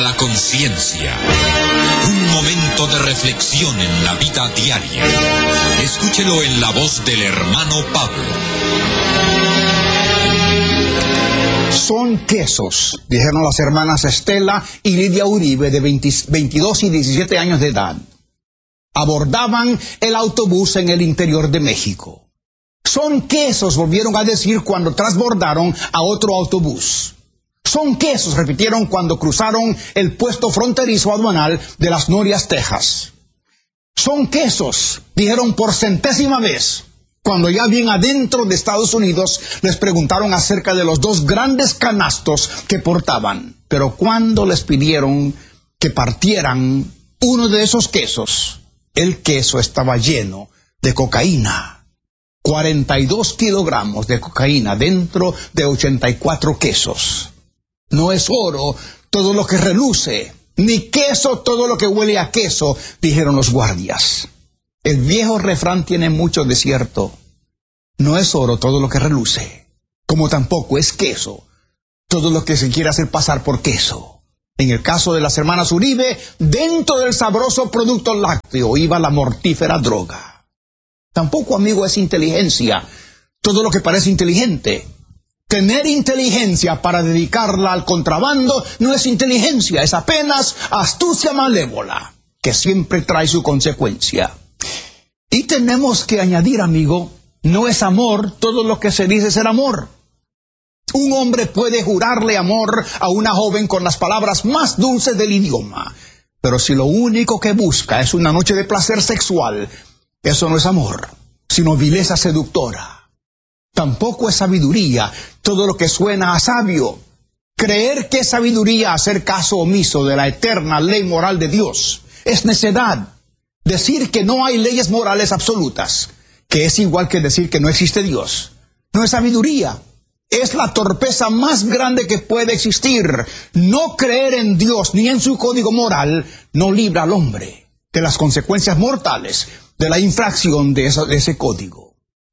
La conciencia. Un momento de reflexión en la vida diaria. Escúchelo en la voz del hermano Pablo. Son quesos, dijeron las hermanas Estela y Lidia Uribe, de 22 y 17 años de edad. Abordaban el autobús en el interior de México. Son quesos, volvieron a decir cuando transbordaron a otro autobús. Son quesos, repitieron cuando cruzaron el puesto fronterizo aduanal de Las Norias, Texas. Son quesos, dijeron por centésima vez, cuando ya bien adentro de Estados Unidos les preguntaron acerca de los 2 grandes canastos que portaban. Pero cuando les pidieron que partieran uno de esos quesos, el queso estaba lleno de cocaína. 42 kilogramos de cocaína dentro de 84 quesos. No es oro todo lo que reluce, ni queso todo lo que huele a queso, dijeron los guardias. El viejo refrán tiene mucho de cierto. No es oro todo lo que reluce, como tampoco es queso todo lo que se quiere hacer pasar por queso. En el caso de las hermanas Uribe, dentro del sabroso producto lácteo iba la mortífera droga. Tampoco, amigo, es inteligencia todo lo que parece inteligente. Tener inteligencia para dedicarla al contrabando no es inteligencia, es apenas astucia malévola, que siempre trae su consecuencia. Y tenemos que añadir, amigo, no es amor todo lo que se dice ser amor. Un hombre puede jurarle amor a una joven con las palabras más dulces del idioma, pero si lo único que busca es una noche de placer sexual, eso no es amor, sino vileza seductora. Tampoco es sabiduría todo lo que suena a sabio. Creer que es sabiduría hacer caso omiso de la eterna ley moral de Dios es necedad. Decir que no hay leyes morales absolutas, que es igual que decir que no existe Dios, no es sabiduría. Es la torpeza más grande que puede existir. No creer en Dios ni en su código moral no libra al hombre de las consecuencias mortales de la infracción de ese código.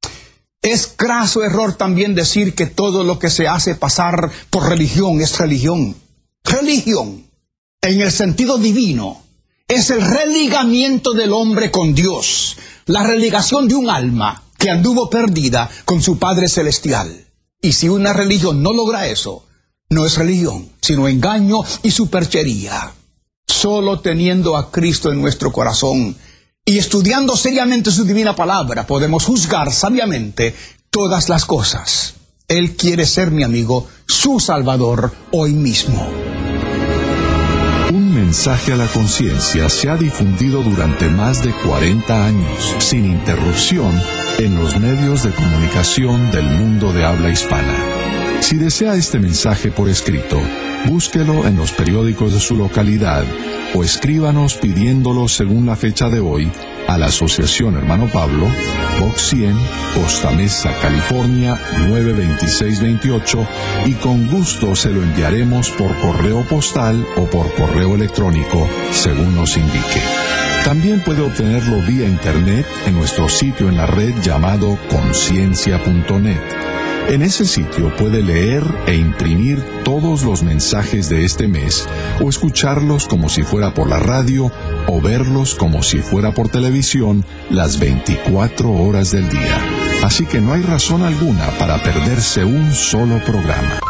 Es craso error también decir que todo lo que se hace pasar por religión es religión. Religión, en el sentido divino, es el religamiento del hombre con Dios, la religación de un alma que anduvo perdida con su Padre Celestial. Y si una religión no logra eso, no es religión, sino engaño y superchería. Solo teniendo a Cristo en nuestro corazón y estudiando seriamente su divina palabra, podemos juzgar sabiamente todas las cosas. Él quiere ser, mi amigo, su Salvador hoy mismo. Un mensaje a la conciencia se ha difundido durante más de 40 años, sin interrupción, en los medios de comunicación del mundo de habla hispana. Si desea este mensaje por escrito, búsquelo en los periódicos de su localidad o escríbanos pidiéndolo según la fecha de hoy a la Asociación Hermano Pablo, Box 100, Costa Mesa, California, 92628, y con gusto se lo enviaremos por correo postal o por correo electrónico, según nos indique. También puede obtenerlo vía internet en nuestro sitio en la red llamado conciencia.net. En ese sitio puede leer e imprimir todos los mensajes de este mes, o escucharlos como si fuera por la radio, o verlos como si fuera por televisión las 24 horas del día. Así que no hay razón alguna para perderse un solo programa.